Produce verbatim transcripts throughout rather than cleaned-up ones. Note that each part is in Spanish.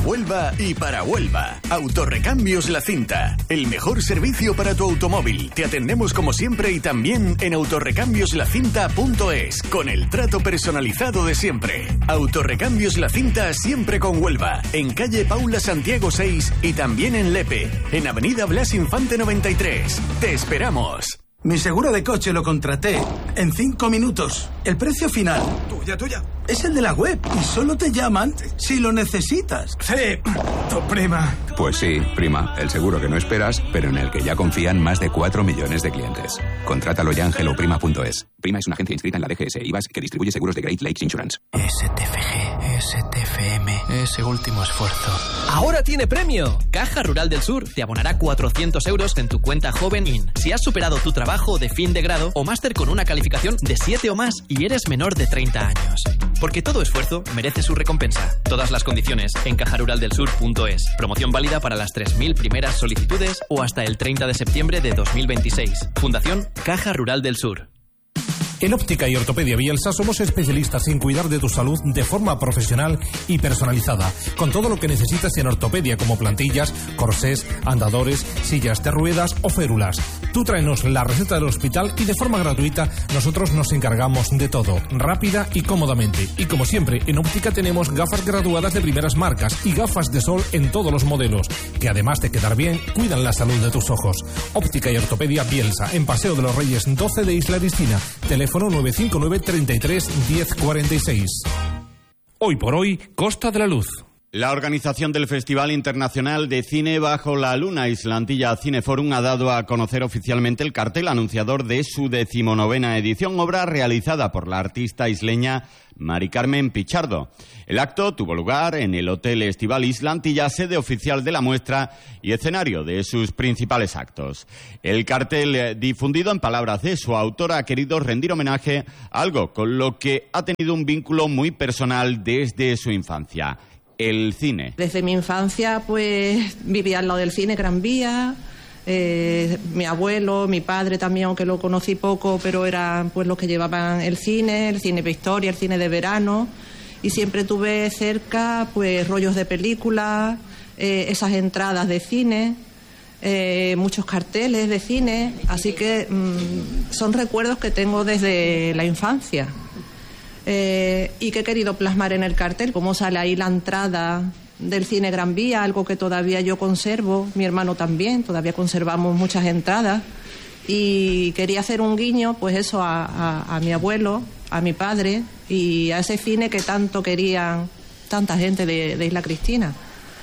Huelva y para Huelva. Autorrecambios La Cinta. El mejor servicio para tu automóvil. Te atendemos como siempre y también en autorrecambios la cinta punto es, con el trato personalizado de siempre. Autorrecambios La Cinta, siempre con Huelva. En calle Paula Santiago seis y también en Lepe. En avenida Blas Infante noventa y tres. Te esperamos. Mi seguro de coche lo contraté en cinco minutos. El precio final... Tuya, tuya. Es el de la web y solo te llaman si lo necesitas. Sí, tu prima. Pues sí, prima. El seguro que no esperas, pero en el que ya confían más de cuatro millones de clientes. Contrátalo ya en hello prima punto es. Prima es una agencia inscrita en la D G S I V A S que distribuye seguros de Great Lakes Insurance. S T F G, S T F M, ese último esfuerzo. ¡Ahora tiene premio! Caja Rural del Sur te abonará cuatrocientos euros en tu cuenta Joven In. Si has superado tu trabajo de fin de grado o máster con una calificación de siete o más y eres menor de treinta años. Porque todo esfuerzo merece su recompensa. Todas las condiciones en caja rural del sur punto es. Promoción válida para las tres mil primeras solicitudes o hasta el treinta de septiembre de dos mil veintiséis. Fundación Caja Rural del Sur. En Óptica y Ortopedia Bielsa somos especialistas en cuidar de tu salud de forma profesional y personalizada, con todo lo que necesitas en ortopedia como plantillas, corsés, andadores, sillas de ruedas o férulas. Tú tráenos la receta del hospital y de forma gratuita nosotros nos encargamos de todo, rápida y cómodamente. Y como siempre, en Óptica tenemos gafas graduadas de primeras marcas y gafas de sol en todos los modelos, que además de quedar bien, cuidan la salud de tus ojos. Óptica y Ortopedia Bielsa, en Paseo de los Reyes doce de Isla Cristina. Teléfono nueve cinco nueve, treinta y tres, diez cuarenta y seis. Hoy por hoy, Costa de la Luz. La organización del Festival Internacional de Cine Bajo la Luna Islantilla Cineforum ha dado a conocer oficialmente el cartel anunciador de su decimonovena edición, obra realizada por la artista isleña Mari Carmen Pichardo. El acto tuvo lugar en el Hotel Estival Islantilla, sede oficial de la muestra y escenario de sus principales actos. El cartel, difundido en palabras de su autora, ha querido rendir homenaje a algo con lo que ha tenido un vínculo muy personal desde su infancia: el cine. Desde mi infancia, pues, vivía al lado del cine, Gran Vía. Eh, mi abuelo, mi padre también, aunque lo conocí poco, pero eran pues los que llevaban el cine, el cine de historia, el cine de verano. Y siempre tuve cerca, pues, rollos de películas, eh, esas entradas de cine, eh, muchos carteles de cine. Así que mmm, son recuerdos que tengo desde la infancia. Eh, y que he querido plasmar en el cartel, cómo sale ahí la entrada del cine Gran Vía, algo que todavía yo conservo, mi hermano también, todavía conservamos muchas entradas, y quería hacer un guiño, pues eso, a, a, a mi abuelo, a mi padre, y a ese cine que tanto querían tanta gente de, de Isla Cristina.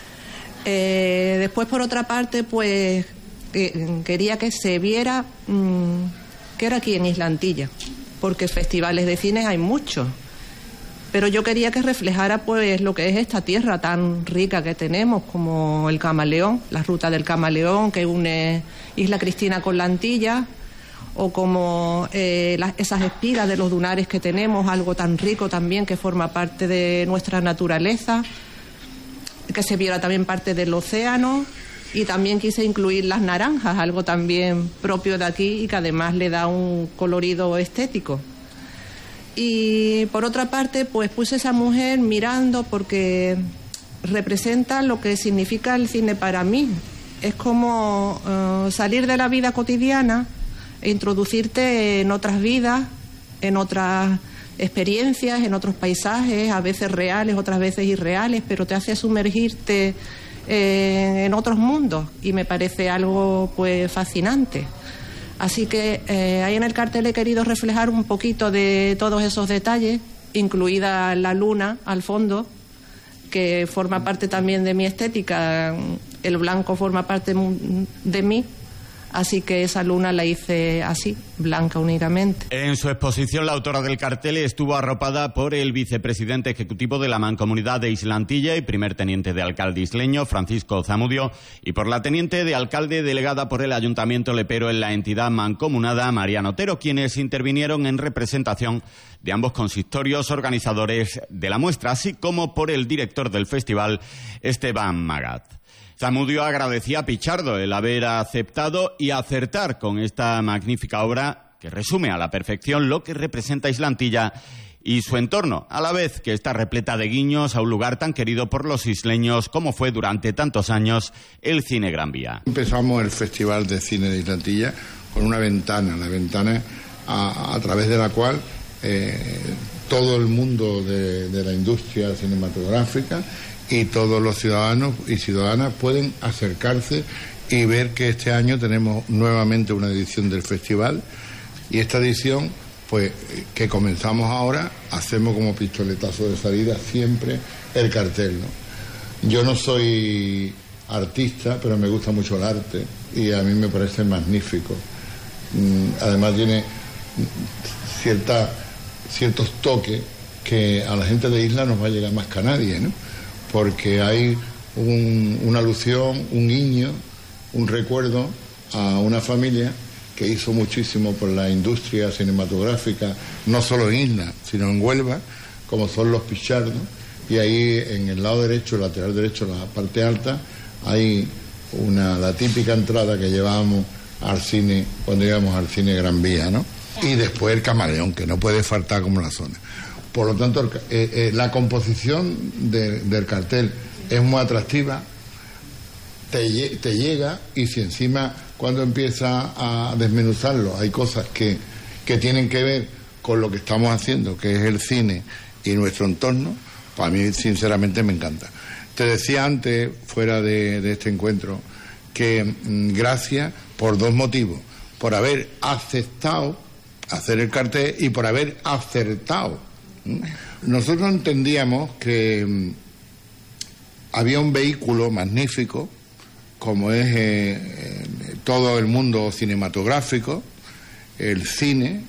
Eh, después, por otra parte, pues eh, quería que se viera mmm, que era aquí en Islantilla, porque festivales de cine hay muchos, pero yo quería que reflejara pues lo que es esta tierra tan rica que tenemos, como el Camaleón, la ruta del Camaleón que une Isla Cristina con la Antilla, o como eh, las, esas espigas de los dunares que tenemos, algo tan rico también que forma parte de nuestra naturaleza, que se viera también parte del océano. Y también quise incluir las naranjas, algo también propio de aquí y que además le da un colorido estético. Y por otra parte, pues puse esa mujer mirando, porque representa lo que significa el cine para mí. Es como uh, salir de la vida cotidiana e introducirte en otras vidas, en otras experiencias, en otros paisajes, a veces reales, otras veces irreales, pero te hace sumergirte Eh, en otros mundos, y me parece algo pues fascinante. Así que eh, ahí en el cartel he querido reflejar un poquito de todos esos detalles, incluida la luna al fondo, que forma parte también de mi estética. El blanco forma parte de mí, así que esa luna la hice así, blanca únicamente. En su exposición, la autora del cartel estuvo arropada por el vicepresidente ejecutivo de la Mancomunidad de Islantilla y primer teniente de alcalde isleño, Francisco Zamudio, y por la teniente de alcalde delegada por el Ayuntamiento lepero en la entidad mancomunada, Mariano Otero, quienes intervinieron en representación de ambos consistorios organizadores de la muestra, así como por el director del festival, Esteban Magat. Zamudio agradecía a Pichardo el haber aceptado y acertar con esta magnífica obra que resume a la perfección lo que representa Islantilla y su entorno, a la vez que está repleta de guiños a un lugar tan querido por los isleños como fue durante tantos años el Cine Gran Vía. Empezamos el Festival de Cine de Islantilla con una ventana, la ventana a, a través de la cual eh, todo el mundo de, de la industria cinematográfica y todos los ciudadanos y ciudadanas pueden acercarse y ver que este año tenemos nuevamente una edición del festival, y esta edición, pues que comenzamos ahora, hacemos como pistoletazo de salida siempre el cartel, ¿no? Yo no soy artista, pero me gusta mucho el arte y a mí me parece magnífico. Además tiene cierta, ciertos toques que a la gente de Isla nos va a llegar más que a nadie, ¿no? Porque hay un, una alusión, un guiño, un recuerdo a una familia que hizo muchísimo por la industria cinematográfica, no solo en Isla, sino en Huelva, como son los Pichardos, y ahí en el lado derecho, el lateral derecho, la parte alta, hay una, la típica entrada que llevábamos al cine, cuando íbamos al Cine Gran Vía, ¿no? Y después el Camaleón, que no puede faltar como la zona. Por lo tanto, eh, eh, la composición de, del cartel es muy atractiva, te, te llega, y si encima cuando empieza a desmenuzarlo hay cosas que, que tienen que ver con lo que estamos haciendo, que es el cine y nuestro entorno, pues a mí sinceramente me encanta. Te decía antes, fuera de, de este encuentro, que mmm, gracias por dos motivos: por haber aceptado hacer el cartel y por haber acertado. Nosotros entendíamos que mmm, había un vehículo magnífico, como es eh, eh, todo el mundo cinematográfico, el cine,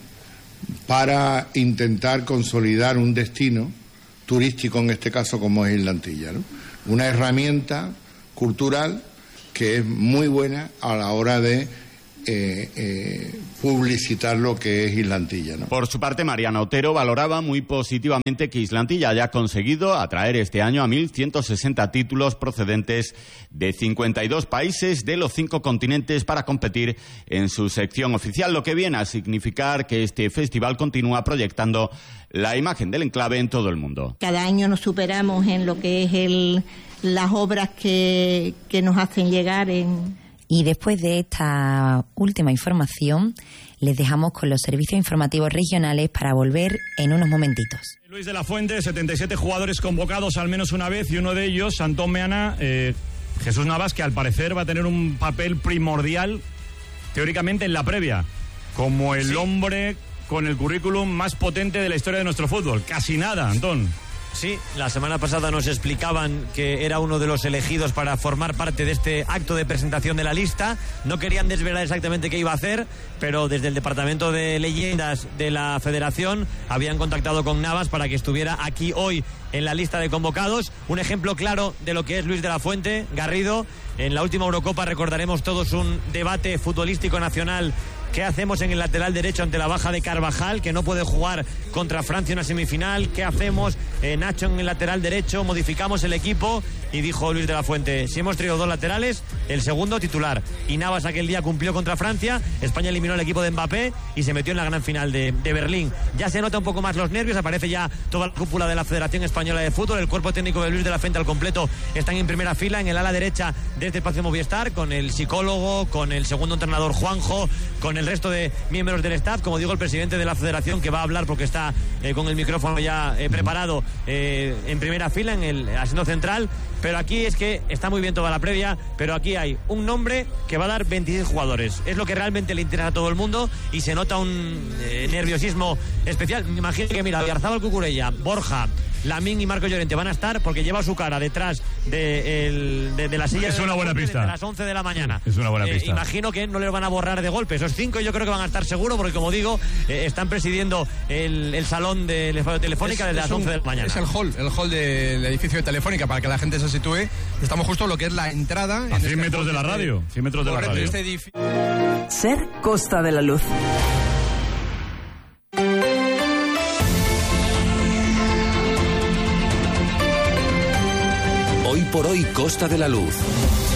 para intentar consolidar un destino turístico, en este caso como es Islantilla, ¿no? Una herramienta cultural que es muy buena a la hora de eh, eh, publicitar lo que es Islantilla, ¿no? Por su parte, Mariana Otero valoraba muy positivamente que Islantilla haya conseguido atraer este año a mil ciento sesenta títulos procedentes de cincuenta y dos países de los cinco continentes para competir en su sección oficial, lo que viene a significar que este festival continúa proyectando la imagen del enclave en todo el mundo. Cada año nos superamos en lo que es el, las obras que, que nos hacen llegar en... Y después de esta última información, les dejamos con los servicios informativos regionales para volver en unos momentitos. Luis de la Fuente, setenta y siete jugadores convocados al menos una vez, y uno de ellos, Antón Meana, eh, Jesús Navas, que al parecer va a tener un papel primordial, teóricamente, en la previa, como el sí. hombre con el currículum más potente de la historia de nuestro fútbol. Casi nada, Antón. Sí, la semana pasada nos explicaban que era uno de los elegidos para formar parte de este acto de presentación de la lista. No querían desvelar exactamente qué iba a hacer, pero desde el departamento de leyendas de la federación habían contactado con Navas para que estuviera aquí hoy en la lista de convocados. Un ejemplo claro de lo que es Luis de la Fuente. Garrido, en la última Eurocopa recordaremos todos un debate futbolístico nacional. ¿Qué hacemos en el lateral derecho ante la baja de Carvajal, que no puede jugar contra Francia en una semifinal? ¿Qué hacemos? Eh, Nacho en el lateral derecho, modificamos el equipo, y dijo Luis de la Fuente: si hemos traído dos laterales, el segundo titular. Y Navas aquel día cumplió contra Francia. España eliminó al equipo de Mbappé y se metió en la gran final de, de Berlín. Ya se nota un poco más los nervios, aparece ya toda la cúpula de la Federación Española de Fútbol. El cuerpo técnico de Luis de la Fuente al completo están en primera fila, en el ala derecha de este espacio Movistar, con el psicólogo, con el segundo entrenador Juanjo, con el resto de miembros del staff, como digo, el presidente de la federación, que va a hablar porque está eh, con el micrófono ya eh, preparado eh, en primera fila, en el asiento central. Pero aquí es que está muy bien toda la previa, pero aquí hay un nombre que va a dar veintiséis jugadores. Es lo que realmente le interesa a todo el mundo, y se nota un eh, nerviosismo especial. Me imagino que, mira, Oyarzábal, Cucurella, Borja, Lamín y Marco Llorente van a estar porque lleva su cara detrás de, el, de, de la silla. Es de una buena pista. De las once de la mañana. Es una buena eh, pista. Imagino que no les van a borrar de golpe. Esos cinco yo creo que van a estar seguros, porque, como digo, eh, están presidiendo el, el salón de la Telefónica es, desde es las un, once de la mañana. Es el hall, el hall del edificio de Telefónica, para que la gente se sitúe. Estamos justo en lo que es la entrada. A cien metros de la radio. cien metros de la radio. Este edificio... Ser Costa de la Luz. Hoy por hoy, Costa de la Luz.